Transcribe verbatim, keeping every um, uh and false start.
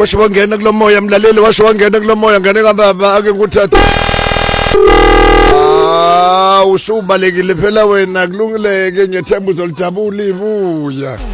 washo wangena kulomoya mlaleli washo wangena kulomoya ngane kababa ake nguthathe ah usubalekile phela wena kulungileke ngethemba uzolidabula ibuya